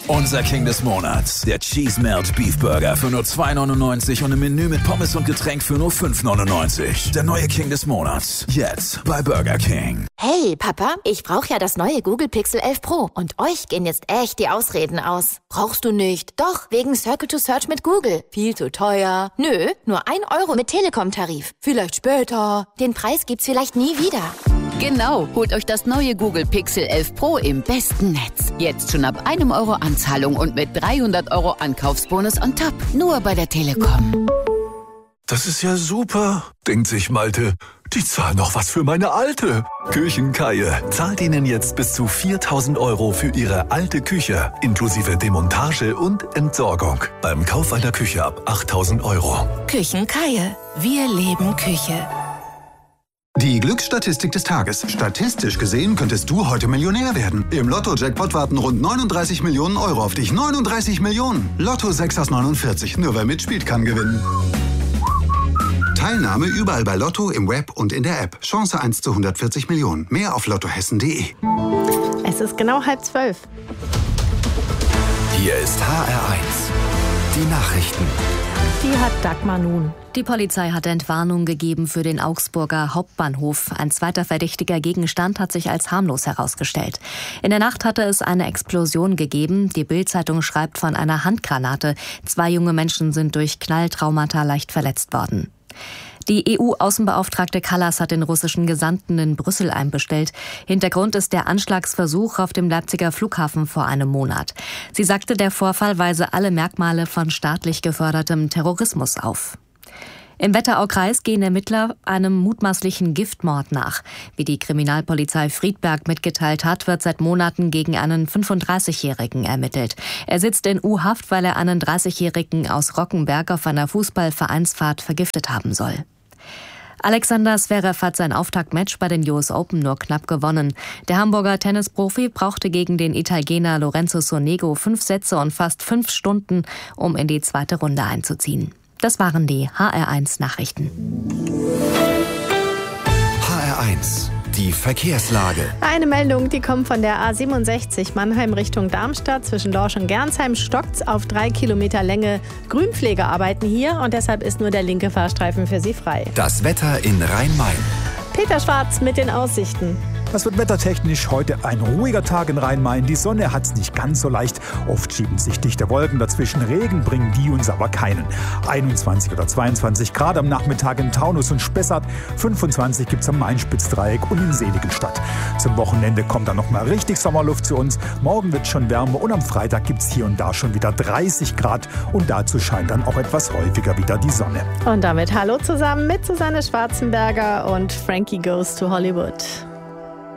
Unser King des Monats. Der Cheese Melt Beef Burger für nur 2,99 und ein Menü mit Pommes und Getränk für nur 5,99. Der neue King des Monats. Jetzt bei Burger King. Hey, Papa, ich brauche ja das neue Google Pixel 11 Pro. Und euch gehen jetzt echt die Ausreden aus. Brauchst du nicht? Doch, wegen Circle to Search mit Google. Viel zu teuer. Nö, nur 1 Euro mit Telekom-Tarif. Vielleicht später. Den Preis gibt's vielleicht nie wieder. Genau, holt euch das neue Google Pixel 11 Pro im besten Netz. Jetzt schon ab 1 Euro Anzahlung und mit 300 Euro Ankaufsbonus on top. Nur bei der Telekom. Das ist ja super, denkt sich Malte. Die zahlen noch was für meine Alte. Küchenkaie zahlt Ihnen jetzt bis zu 4.000 Euro für Ihre alte Küche, inklusive Demontage und Entsorgung. Beim Kauf einer Küche ab 8.000 Euro. Küchenkaie. Wir leben Küche. Die Glücksstatistik des Tages. Statistisch gesehen könntest du heute Millionär werden. Im Lotto-Jackpot warten rund 39 Millionen Euro auf dich. 39 Millionen! Lotto 6 aus 49. Nur wer mitspielt, kann gewinnen. Teilnahme überall bei Lotto, im Web und in der App. Chance 1 zu 140 Millionen. Mehr auf lottohessen.de. Es ist genau 11:30. Hier ist HR1. Die Nachrichten. Die hat Dagmar nun. Die Polizei hat Entwarnung gegeben für den Augsburger Hauptbahnhof. Ein zweiter verdächtiger Gegenstand hat sich als harmlos herausgestellt. In der Nacht hatte es eine Explosion gegeben. Die Bild-Zeitung schreibt von einer Handgranate. 2 junge Menschen sind durch Knalltraumata leicht verletzt worden. Die EU-Außenbeauftragte Kallas hat den russischen Gesandten in Brüssel einbestellt. Hintergrund ist der Anschlagsversuch auf dem Leipziger Flughafen vor einem Monat. Sie sagte, der Vorfall weise alle Merkmale von staatlich gefördertem Terrorismus auf. Im Wetteraukreis gehen Ermittler einem mutmaßlichen Giftmord nach. Wie die Kriminalpolizei Friedberg mitgeteilt hat, wird seit Monaten gegen einen 35-Jährigen ermittelt. Er sitzt in U-Haft, weil er einen 30-Jährigen aus Rockenberg auf einer Fußballvereinsfahrt vergiftet haben soll. Alexander Zverev hat sein Auftaktmatch bei den US Open nur knapp gewonnen. Der Hamburger Tennisprofi brauchte gegen den Italiener Lorenzo Sonego 5 Sätze und fast 5 Stunden, um in die zweite Runde einzuziehen. Das waren die HR1 Nachrichten. HR1. Die Verkehrslage. Eine Meldung, die kommt von der A67 Mannheim Richtung Darmstadt. Zwischen Lorsch und Gernsheim stockt's auf 3 Kilometer Länge. Grünpfleger arbeiten hier und deshalb ist nur der linke Fahrstreifen für sie frei. Das Wetter in Rhein-Main. Peter Schwarz mit den Aussichten. Das wird wettertechnisch heute ein ruhiger Tag in Rhein-Main. Die Sonne hat's nicht ganz so leicht. Oft schieben sich dichte Wolken dazwischen. Regen bringen die uns aber keinen. 21 oder 22 Grad am Nachmittag in Taunus und Spessart. 25 gibt's am Main-Spitzdreieck und in Seligenstadt. Zum Wochenende kommt dann nochmal richtig Sommerluft zu uns. Morgen wird's schon wärmer und am Freitag gibt's hier und da schon wieder 30 Grad. Und dazu scheint dann auch etwas häufiger wieder die Sonne. Und damit hallo zusammen mit Susanne Schwarzenberger und Frankie Goes to Hollywood.